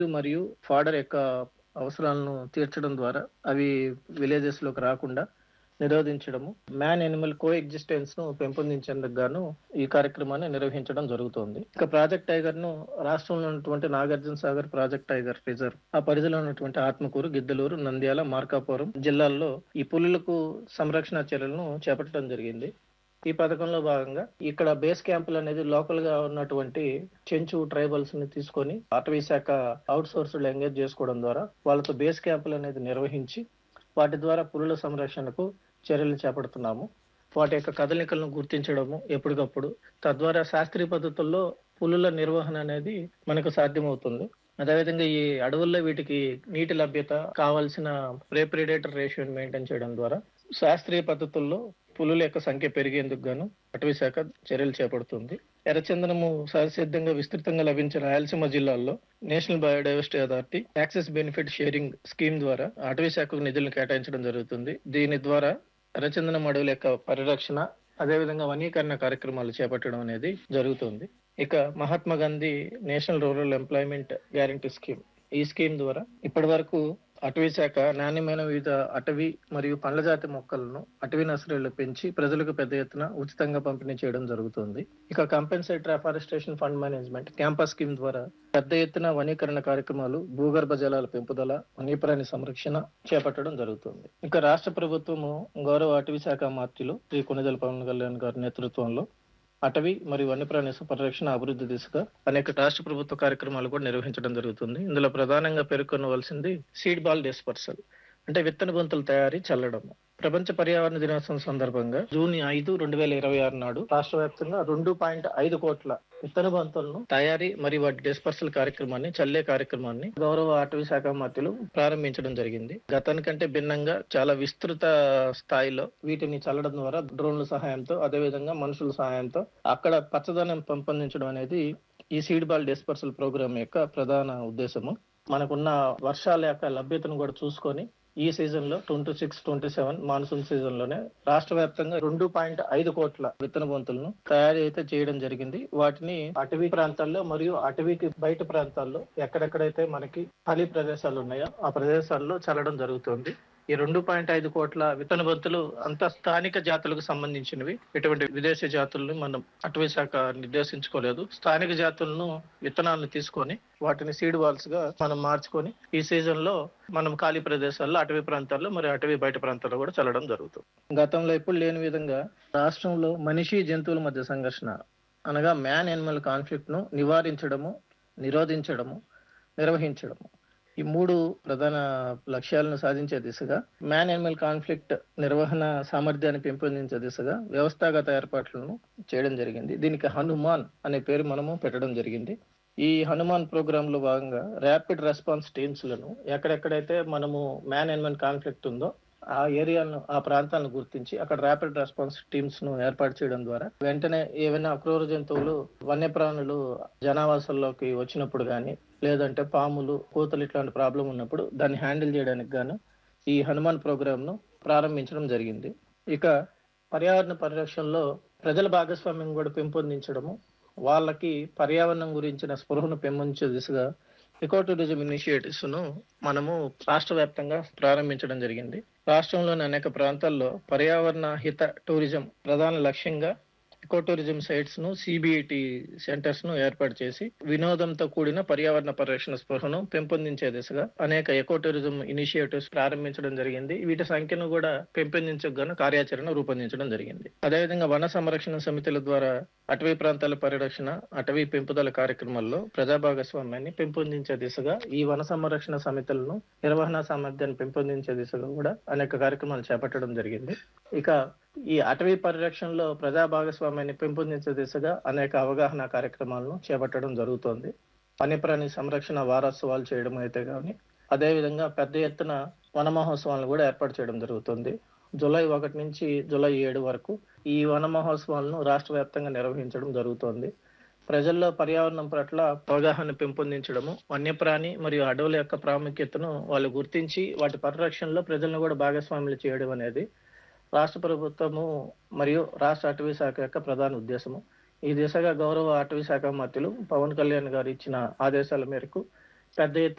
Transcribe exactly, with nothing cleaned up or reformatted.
మరియు ఫాడర్ యొక్క అవసరాలను తీర్చడం ద్వారా అవి విలేజెస్‌లోకి రాకుండా నిరోధించడము, మ్యాన్ యానిమల్ కో ఎగ్జిస్టెన్స్‌ను పెంపొందించేందుకు గాను ఈ కార్యక్రమాన్ని నిర్వహించడం జరుగుతోంది. ఇక ప్రాజెక్ట్ టైగర్‌ను రాష్ట్రంలో ఉన్నటువంటి Nagarjuna Sagar project tiger reserve, ఆ పరిధిలో ఉన్నటువంటి ఆత్మకూరు, గిద్దలూరు, నంద్యాల, మార్కాపురం జిల్లాల్లో ఈ పులులకు సంరక్షణ చర్యలను చేపట్టడం జరిగింది. ఈ పథకంలో భాగంగా ఇక్కడ బేస్ క్యాంపులు అనేది లోకల్ గా ఉన్నటువంటి చెంచు ట్రైబల్స్ ని తీసుకొని అటవీ శాఖ అవుట్ సోర్స్డ్ ఎంగేజ్ చేసుకోవడం ద్వారా వాళ్ళతో బేస్ క్యాంపులు అనేది నిర్వహించి వాటి ద్వారా పులుల సంరక్షణకు చర్యలు చేపడుతున్నాము. వాటి యొక్క కదలికలను గుర్తించడము ఎప్పటికప్పుడు, తద్వారా శాస్త్రీయ పద్ధతుల్లో పులుల నిర్వహణ అనేది మనకు సాధ్యమవుతుంది. అదేవిధంగా ఈ అడవుల్లో వీటికి నీటి లభ్యత, కావాల్సిన ప్రే ప్రిడేటర్ రేషియోని మెయింటైన్ చేయడం ద్వారా శాస్త్రీయ పద్ధతుల్లో పులుల యొక్క సంఖ్య పెరిగేందుకు గాను అటవీ శాఖ చర్యలు చేపడుతుంది. ఎర్రచందనము సహజసిద్ధంగా విస్తృతంగా లభించే రాయలసీమ జిల్లాల్లో national biodiversity authority access benefit sharing scheme ద్వారా అటవీ శాఖకు నిధులను కేటాయించడం జరుగుతుంది. దీని ద్వారా ఎర్రచందనం అడవుల యొక్క పరిరక్షణ, అదేవిధంగా వనీకరణ కార్యక్రమాలు చేపట్టడం అనేది జరుగుతుంది. ఇక Mahatma Gandhi national rural employment guarantee scheme, ఈ స్కీమ్ ద్వారా ఇప్పటి వరకు అటవీ శాఖ నాణ్యమైన వివిధ అటవీ మరియు పండ్ల జాతి మొక్కలను అటవీ నర్సరీలు పెంచి ప్రజలకు పెద్ద ఎత్తున ఉచితంగా పంపిణీ చేయడం జరుగుతుంది. ఇక compensatory afforestation fund management campus scheme ద్వారా పెద్ద ఎత్తున వనీకరణ కార్యక్రమాలు, భూగర్భ జలాల పెంపుదల, వన్యప్రాణి సంరక్షణ చేపట్టడం జరుగుతుంది. ఇక రాష్ట్ర ప్రభుత్వము గౌరవ అటవీ శాఖ మంత్రులు శ్రీ కొణిదెల పవన్ కళ్యాణ్ గారి నేతృత్వంలో అటవీ మరియు వన్యప్రాణి పరిరక్షణ అభివృద్ధి దిశగా అనేక రాష్ట్ర ప్రభుత్వ కార్యక్రమాలు కూడా నిర్వహించడం జరుగుతుంది. ఇందులో ప్రధానంగా పేర్కొనవలసింది సీడ్ బాల్ డిస్పర్సల్, అంటే విత్తన బంతుల తయారీ, చల్లడము. ప్రపంచ పర్యావరణ దినోత్సవం సందర్భంగా జూన్ ఐదు రెండు వేల ఇరవై ఆరు నాడు రాష్ట్ర వ్యాప్తంగా రెండు పాయింట్ ఐదు కోట్ల విత్తన బంతులను తయారీ మరియు వాటి డిస్పర్సల్ కార్యక్రమాన్ని, చల్లే కార్యక్రమాన్ని గౌరవ అటవీ శాఖ మంత్రులు ప్రారంభించడం జరిగింది. గతానికంటే భిన్నంగా చాలా విస్తృత స్థాయిలో వీటిని చల్లడం ద్వారా డ్రోన్ల సహాయంతో, అదేవిధంగా మనుషుల సహాయంతో అక్కడ పచ్చదనం పెంపొందించడం అనేది ఈ సీడ్ బాల్ డిస్పర్సల్ ప్రోగ్రామ్ యొక్క ప్రధాన ఉద్దేశము. మనకున్న వర్షాల యొక్క లభ్యతను కూడా చూసుకొని ఈ సీజన్ లో twenty six twenty seven monsoon season లోనే రాష్ట్ర వ్యాప్తంగా రెండు పాయింట్ ఐదు కోట్ల విత్తన బంతులను తయారీ అయితే చేయడం జరిగింది. వాటిని అటవీ ప్రాంతాల్లో మరియు అటవీకి బయట ప్రాంతాల్లో ఎక్కడెక్కడైతే మనకి ఖాళీ ప్రదేశాలు ఉన్నాయో ఆ ప్రదేశాల్లో చల్లడం జరుగుతుంది. ఈ రెండు పాయింట్ ఐదు కోట్ల విత్తన బంతులు అంతా స్థానిక జాతులకు సంబంధించినవి. ఇటువంటి విదేశీ జాతులను మనం అటవీ శాఖ నిర్దేశించుకోలేదు. స్థానిక జాతులను విత్తనాలను తీసుకొని వాటిని సీడ్ వాల్స్ గా మనం మార్చుకొని ఈ సీజన్ లో మనం ఖాళీ ప్రదేశాల్లో, అటవీ ప్రాంతాల్లో మరియు అటవీ బయట ప్రాంతాల్లో కూడా చల్లడం జరుగుతుంది. గతంలో ఎప్పుడు లేని విధంగా రాష్ట్రంలో మనిషి జంతువుల మధ్య సంఘర్షణ అనగా మ్యాన్ యానిమల్ కాన్ఫ్లిక్ట్ ను నివారించడము, నిరోధించడము, నిర్వహించడము, ఈ మూడు ప్రధాన లక్ష్యాలను సాధించే దిశగా మ్యాన్ యానిమల్ కాన్ఫ్లిక్ట్ నిర్వహణ సామర్థ్యాన్ని పెంపొందించే దిశగా వ్యవస్థాగత ఏర్పాట్లను చేయడం జరిగింది. దీనికి హనుమాన్ అనే పేరు మనము పెట్టడం జరిగింది. ఈ హనుమాన్ ప్రోగ్రామ్ లో భాగంగా ర్యాపిడ్ రెస్పాన్స్ టీమ్స్ లను ఎక్కడెక్కడైతే మనము మ్యాన్ యానిమల్ కాన్ఫ్లిక్ట్ ఉందో ఆ ఏరియాను, ఆ ప్రాంతాలను గుర్తించి అక్కడ ర్యాపిడ్ రెస్పాన్స్ టీమ్స్ ను ఏర్పాటు చేయడం ద్వారా వెంటనే ఏవైనా క్రూర జంతువులు, వన్యప్రాణులు జనావాసాల్లోకి వచ్చినప్పుడు కానీ, లేదంటే పాములు, కోతలు ఇట్లాంటి ప్రాబ్లం ఉన్నప్పుడు దాన్ని హ్యాండిల్ చేయడానికి గాను ఈ హనుమాన్ ప్రోగ్రామ్ ను ప్రారంభించడం జరిగింది. ఇక పర్యావరణ పరిరక్షణలో ప్రజల భాగస్వామ్యం కూడా పెంపొందించడము, వాళ్ళకి పర్యావరణం గురించిన స్పృహను పెంపొందించే దిశగా ఎకో టూరిజం ఇనిషియేటివ్స్ ను మనము రాష్ట్ర వ్యాప్తంగా ప్రారంభించడం జరిగింది. రాష్ట్రంలోని అనేక ప్రాంతాల్లో పర్యావరణ హిత టూరిజం ప్రధాన లక్ష్యంగా ఎకో టూరిజం సైట్స్ ను, సిబిఐటి సెంటర్స్ ను ఏర్పాటు చేసి వినోదంతో కూడిన పర్యావరణ పరిరక్షణ స్పృహను పెంపొందించే దిశగా అనేక ఎకో టూరిజం ఇనిషియేటివ్స్ ప్రారంభించడం జరిగింది. వీటి సంఖ్యను కూడా పెంపొందించగాను కార్యాచరణ రూపొందించడం జరిగింది. అదేవిధంగా వన సంరక్షణ సమితుల ద్వారా అటవీ ప్రాంతాల పరిరక్షణ, అటవీ పెంపుదల కార్యక్రమాల్లో ప్రజా భాగస్వామ్యాన్ని పెంపొందించే దిశగా ఈ వన సంరక్షణ సమితులను నిర్వహణ సామర్థ్యాన్ని పెంపొందించే దిశగా కూడా అనేక కార్యక్రమాలు చేపట్టడం జరిగింది. ఇక ఈ అటవీ పరిరక్షణలో ప్రజా భాగస్వామ్యాన్ని పెంపొందించే దిశగా అనేక అవగాహన కార్యక్రమాలను చేపట్టడం జరుగుతోంది. వన్యప్రాణి సంరక్షణ వారోత్సవాలు చేయడం అయితే కానీ, అదేవిధంగా పెద్ద ఎత్తున వన మహోత్సవాలను కూడా ఏర్పాటు చేయడం జరుగుతుంది. జూలై ఒకటి నుంచి జూలై ఏడు వరకు ఈ వన మహోత్సవాలను రాష్ట్ర వ్యాప్తంగా నిర్వహించడం జరుగుతోంది. ప్రజల్లో పర్యావరణం పట్ల అవగాహన పెంపొందించడము, వన్యప్రాణి మరియు అడవుల యొక్క ప్రాముఖ్యతను వాళ్ళు గుర్తించి వాటి పరిరక్షణలో ప్రజలను కూడా భాగస్వాములు చేయడం అనేది రాష్ట్ర ప్రభుత్వము మరియు రాష్ట్ర అటవీ శాఖ యొక్క ప్రధాన ఉద్దేశము. ఈ దిశగా గౌరవ అటవీ శాఖ మంత్రులు పవన్ కళ్యాణ్ గారు ఇచ్చిన ఆదేశాల మేరకు పెద్ద ఎత్తున